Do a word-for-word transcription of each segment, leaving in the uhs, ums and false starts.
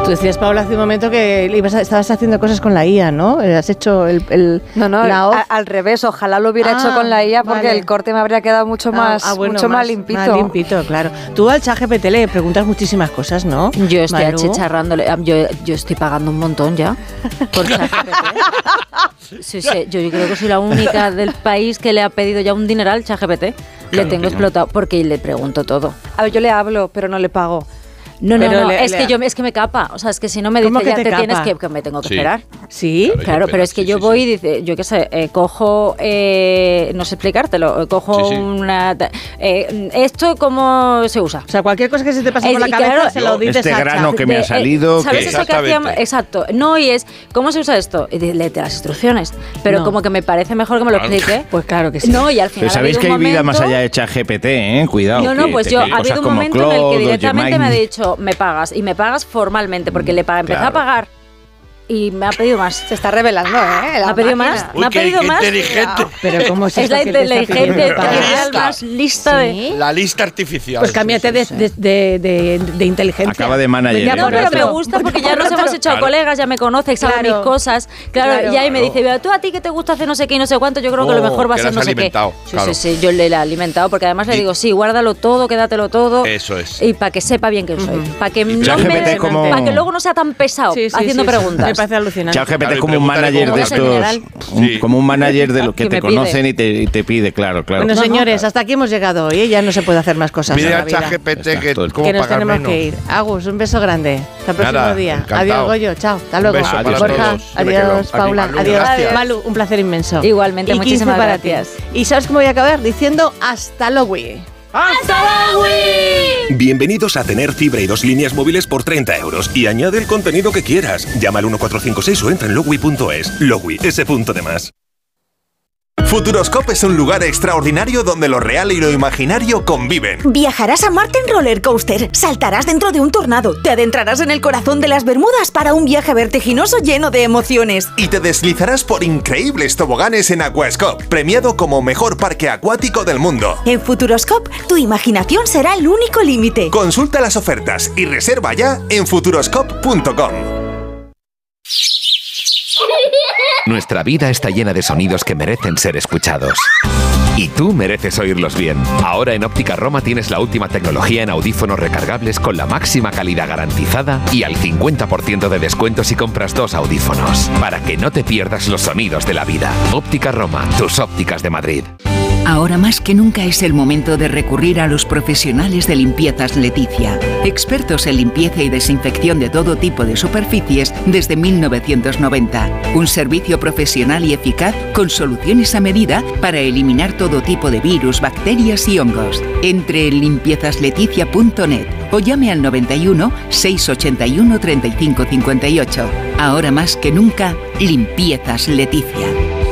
Tú decías, Paula, hace un momento que ibas a, estabas haciendo cosas con la I A, ¿no? Has hecho el... el no, no, la a, al revés. Ojalá lo hubiera ah, hecho con la I A porque vale. el corte me habría quedado mucho más, ah, ah, bueno, mucho más, más limpito. Más limpito, claro. Tú al ChatGPT le preguntas muchísimas cosas, ¿no? Yo estoy achicharrándole. Yo, yo estoy pagando un montón ya por ChatGPT. Sí, sí, yo creo que soy la única del país que le ha pedido ya un dineral al ChatGPT. Claro, le tengo explotado porque le pregunto todo. A ver, yo le hablo, pero no le pago. No, no, pero no, le, es le... que yo es que me capa, o sea, es que si no me dice ya te, te tienes que, que me tengo que sí. esperar. ¿Sí? Claro, claro pero es que sí, yo sí, voy sí. y dice, yo qué sé, eh, cojo, eh, no sé explicártelo, cojo sí, sí. una... Eh, ¿esto cómo se usa? O sea, cualquier cosa que se te pase eh, por la cabeza claro, se lo dices este a grano que me de, ha salido... ¿Sabes que eso que hacíamos? Exacto. No, y es, ¿cómo se usa esto? Y léete las instrucciones. Pero no. como que me parece mejor que me lo explique. Pues claro que sí. No, y al final pero sabéis que hay momento... vida más allá de ChatGPT, ¿eh? Cuidado. No, no, pues yo, ha habido un momento en el que directamente me ha Gemini. dicho, me pagas, y me pagas formalmente, porque le paga, empecé claro. a pagar y me ha pedido más. Se está revelando, ¿eh? ¿Me ha pedido más? Uy, ¿Me ha pedido qué más? Inteligente. Pero ¿cómo es, es la inteligente artificial más lista ¿Sí? de... La lista artificial. Pues cámbiate de, de, de, de, de inteligencia. Acaba de manager. No, pero me gusta porque ya nos hemos hecho claro. colegas, ya me conoce, sabe claro. mis cosas. Claro, claro. y ahí me dice, tú a ti que te gusta hacer no sé qué y no sé cuánto, yo creo que oh, lo mejor va a ser no sé qué. Claro. Sí, sí, sí, yo le he alimentado porque además le digo, sí, guárdalo todo, quédatelo todo. Eso es. Y para que sepa bien quién soy. Uh-huh. Para que no me, como... para que luego no sea tan pesado sí, sí, haciendo sí, preguntas. Me parece alucinante. ChatGPT es como un manager de estos, un, como un manager de los que, que te conocen y te, y te pide, claro, claro. Bueno, señores, hasta aquí hemos llegado hoy, ¿eh? Ya no se puede hacer más cosas. Pide a ChatGPT que, que nos tenemos menos. que ir. Agus, un beso grande. Hasta el próximo Nada, día. Encantado. Adiós, Goyo. Chao. Hasta luego. Adiós, Borja. Adiós, Paula. Malu, adiós. gracias. Malu, un placer inmenso. Igualmente, y muchísimas para gracias. Ti. Y ¿sabes cómo voy a acabar? Diciendo hasta luego. ¡Hasta luego! Bienvenidos a tener fibra y dos líneas móviles por treinta euros y añade el contenido que quieras. Llama al uno cuatro cinco seis o entra en logwi punto es. Logwi, ese punto de más. Futuroscope es un lugar extraordinario donde lo real y lo imaginario conviven. Viajarás a Marte en roller coaster, saltarás dentro de un tornado, te adentrarás en el corazón de las Bermudas para un viaje vertiginoso lleno de emociones. Y te deslizarás por increíbles toboganes en Aquascope, premiado como mejor parque acuático del mundo. En Futuroscope, tu imaginación será el único límite. Consulta las ofertas y reserva ya en futuroscope punto com. Nuestra vida está llena de sonidos que merecen ser escuchados. Y tú mereces oírlos bien. Ahora en Óptica Roma tienes la última tecnología en audífonos recargables con la máxima calidad garantizada y al cincuenta por ciento de descuento si compras dos audífonos. Para que no te pierdas los sonidos de la vida. Óptica Roma, tus ópticas de Madrid. Ahora más que nunca es el momento de recurrir a los profesionales de Limpiezas Leticia. Expertos en limpieza y desinfección de todo tipo de superficies desde mil novecientos noventa. Un servicio profesional y eficaz con soluciones a medida para eliminar todo tipo de virus, bacterias y hongos. Entre en limpiezas leticia punto net o llame al noventa y uno, seiscientos ochenta y uno, treinta y cinco cincuenta y ocho. Ahora más que nunca, Limpiezas Leticia.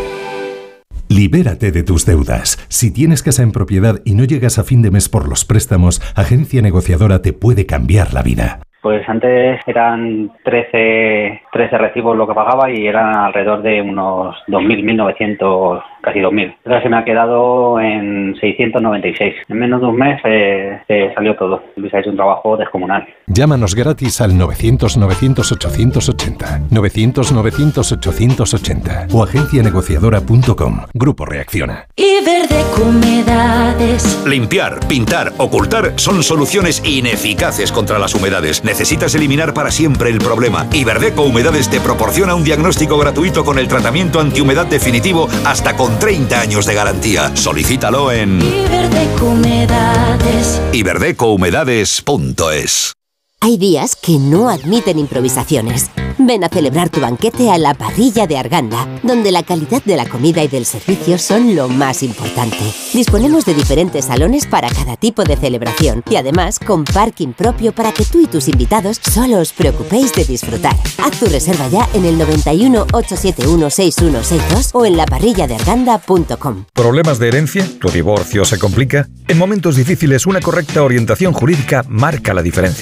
Libérate de tus deudas. Si tienes casa en propiedad y no llegas a fin de mes por los préstamos, Agencia Negociadora te puede cambiar la vida. Pues antes eran trece, trece recibos lo que pagaba y eran alrededor de unos dos mil, mil novecientos, casi dos mil. Ahora se me ha quedado en seiscientos noventa y seis. En menos de un mes eh, eh, salió todo. Luis ha hecho un trabajo descomunal. Llámanos gratis al novecientos, novecientos, ochocientos ochenta, novecientos, novecientos, ochocientos ochenta o agencia negociadora punto com. Grupo Reacciona. Iberdeco Humedades. Limpiar, pintar, ocultar son soluciones ineficaces contra las humedades. Necesitas eliminar para siempre el problema. Iberdeco Humedades te proporciona un diagnóstico gratuito con el tratamiento antihumedad definitivo hasta con treinta años de garantía. Solicítalo en Iberdeco Humedades. iberdeco humedades punto es. Hay días que no admiten improvisaciones. Ven a celebrar tu banquete a la Parrilla de Arganda, donde la calidad de la comida y del servicio son lo más importante. Disponemos de diferentes salones para cada tipo de celebración y además con parking propio para que tú y tus invitados solo os preocupéis de disfrutar. Haz tu reserva ya en el noventa y uno, ochocientos setenta y uno, sesenta y uno sesenta y dos o en la parrilla de arganda punto com. ¿Problemas de herencia? ¿Tu divorcio se complica? En momentos difíciles, una correcta orientación jurídica marca la diferencia. En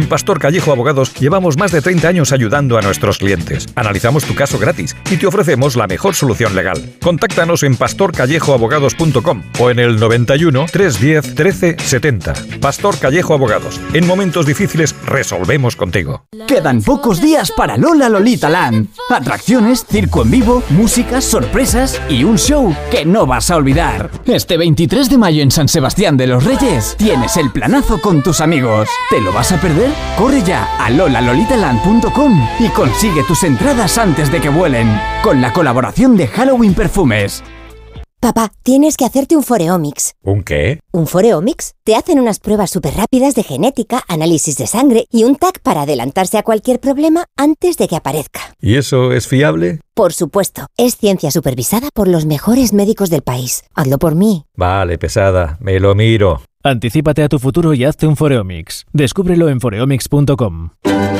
Pastor Callejo Abogados llevamos más de treinta años ayudando a nuestros clientes. Analizamos tu caso gratis y te ofrecemos la mejor solución legal. Contáctanos en pastor callejo abogados punto com o en el noventa y uno, trescientos diez, trece setenta. Pastor Callejo Abogados. En momentos difíciles resolvemos contigo. Quedan pocos días para Lola Lolita Land. Atracciones, circo en vivo, música, sorpresas y un show que no vas a olvidar. Este veintitrés de mayo en San Sebastián de los Reyes tienes el planazo con tus amigos. ¿Te lo vas a perder? Corre ya a lola lolita land punto com y consigue tus entradas antes de que vuelen. Con la colaboración de Halloween Perfumes. Papá, tienes que hacerte un Foreomics. ¿Un qué? ¿Un Foreomics? Te hacen unas pruebas súper rápidas de genética, análisis de sangre y un T A C para adelantarse a cualquier problema antes de que aparezca. ¿Y eso es fiable? Por supuesto, es ciencia supervisada por los mejores médicos del país. Hazlo por mí. Vale, pesada, me lo miro. Anticípate a tu futuro y hazte un Foreomics. Descúbrelo en foreomics punto com.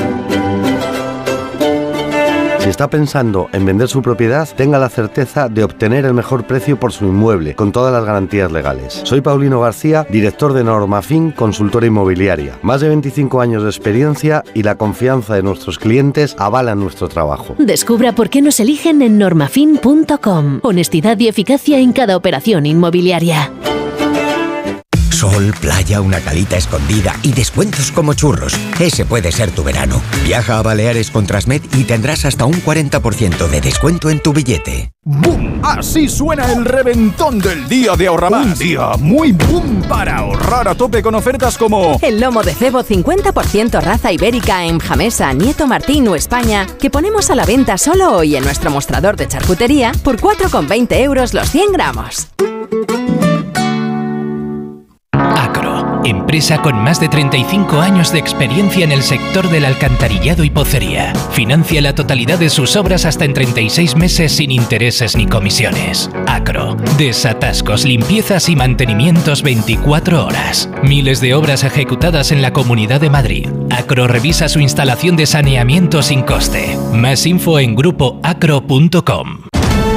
Si está pensando en vender su propiedad, tenga la certeza de obtener el mejor precio por su inmueble, con todas las garantías legales. Soy Paulino García, director de Normafin, consultora inmobiliaria. Más de veinticinco años de experiencia y la confianza de nuestros clientes avalan nuestro trabajo. Descubra por qué nos eligen en normafin punto com. Honestidad y eficacia en cada operación inmobiliaria. Sol, playa, una calita escondida y descuentos como churros. Ese puede ser tu verano. Viaja a Baleares con Transmed y tendrás hasta un cuarenta por ciento de descuento en tu billete. ¡Bum! Así suena el reventón del día de Ahorramás. Un día muy boom para ahorrar a tope con ofertas como el lomo de cebo cincuenta por ciento raza ibérica en Jamesa, Nieto Martín o España, que ponemos a la venta solo hoy en nuestro mostrador de charcutería por cuatro con veinte euros los cien gramos. Acro, empresa con más de treinta y cinco años de experiencia en el sector del alcantarillado y pocería. Financia la totalidad de sus obras hasta en treinta y seis meses sin intereses ni comisiones. Acro, desatascos, limpiezas y mantenimientos veinticuatro horas. Miles de obras ejecutadas en la Comunidad de Madrid. Acro revisa su instalación de saneamiento sin coste. Más info en grupo acro punto com.